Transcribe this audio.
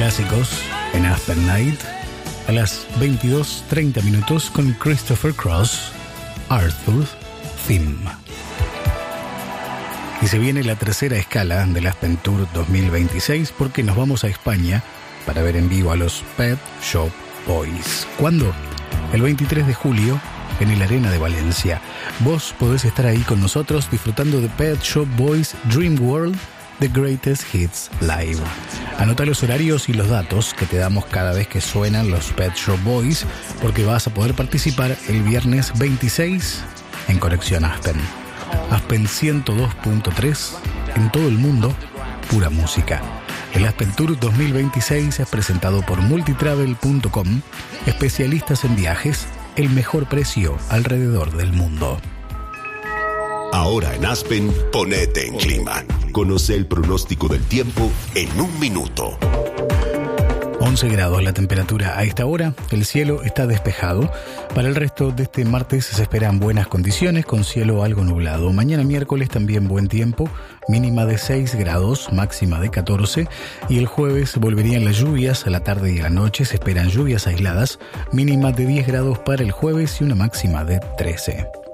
clásicos en Aspen Night a las 22:30 minutos con Christopher Cross, Arthur Theme. Y se viene la tercera escala del Aspen Tour 2026 porque nos vamos a España para ver en vivo a los Pet Shop Boys. ¿Cuándo? El 23 de julio en el Arena de Valencia. Vos podés estar ahí con nosotros disfrutando de Pet Shop Boys Dream World The Greatest Hits Live. Anota los horarios y los datos que te damos cada vez que suenan los Pet Shop Boys, porque vas a poder participar el viernes 26 en Conexión Aspen. Aspen 102.3, en todo el mundo, pura música. El Aspen Tour 2026 es presentado por multitravel.com, especialistas en viajes, el mejor precio alrededor del mundo. Ahora en Aspen, ponete en clima. Conoce el pronóstico del tiempo en un minuto. 11 grados la temperatura a esta hora, el cielo está despejado. Para el resto de este martes se esperan buenas condiciones con cielo algo nublado. Mañana miércoles también buen tiempo, mínima de 6 grados, máxima de 14. Y el jueves volverían las lluvias, a la tarde y a la noche se esperan lluvias aisladas, mínima de 10 grados para el jueves y una máxima de 13.